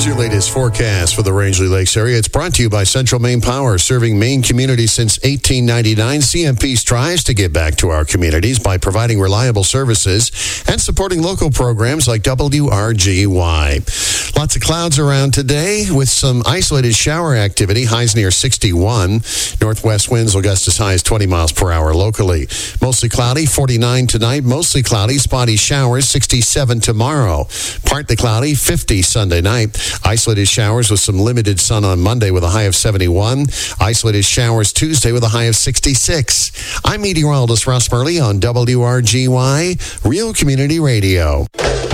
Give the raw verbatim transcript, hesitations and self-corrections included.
Your latest forecast for the Rangeley Lakes area. It's brought to you by Central Maine Power, serving Maine communities since eighteen ninety-nine. C M P strives to give back to our communities by providing reliable services and supporting local programs like W R G Y. Lots of clouds around today with some isolated shower activity. Highs near sixty-one. Northwest winds will gust as high as twenty miles per hour locally. Mostly cloudy, forty-nine tonight. Mostly cloudy, spotty showers, sixty-seven tomorrow. Partly cloudy, fifty Sunday night. Isolated showers with some limited sun on Monday with a high of seventy-one. Isolated showers Tuesday with a high of sixty-six. I'm meteorologist Ross Murley on W R G Y, Real Community Radio.